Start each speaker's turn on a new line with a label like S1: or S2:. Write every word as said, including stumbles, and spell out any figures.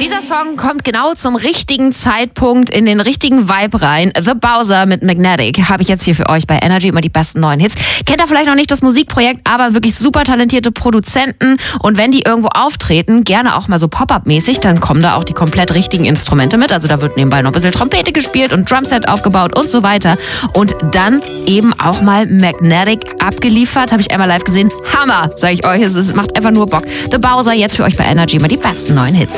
S1: Dieser Song kommt genau zum richtigen Zeitpunkt in den richtigen Vibe rein. The Bowser mit Magnetic habe ich jetzt hier für euch bei Energy, immer die besten neuen Hits. Kennt ihr vielleicht noch nicht das Musikprojekt, aber wirklich super talentierte Produzenten. Und wenn die irgendwo auftreten, gerne auch mal so Pop-Up-mäßig, dann kommen da auch die komplett richtigen Instrumente mit. Also da wird nebenbei noch ein bisschen Trompete gespielt und Drumset aufgebaut und so weiter. Und dann eben auch mal Magnetic abgeliefert. Habe ich einmal live gesehen. Hammer, sage ich euch. Es macht einfach nur Bock. The Bowser jetzt für euch bei Energy, immer die besten neuen Hits.